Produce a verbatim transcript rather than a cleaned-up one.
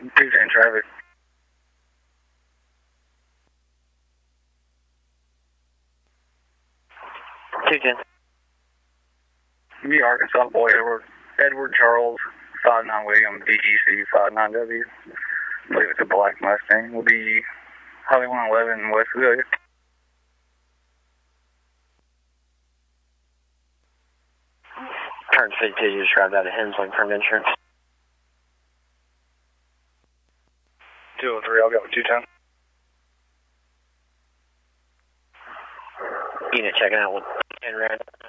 two ten traffic. two ten. Me, Arkansas boy, Edward, Edward Charles, five nine William, D G C five nine W. I believe it's a black Mustang. Will be Highway one eleven West Azalea. Turn fifty-two, you just drive out of Hensley from insurance. two oh three, I'll go with two ten. Unit checking out with ten random.